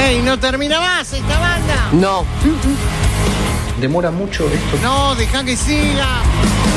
Y no termina más esta banda. No. ¿Demora mucho esto? No, deja que siga.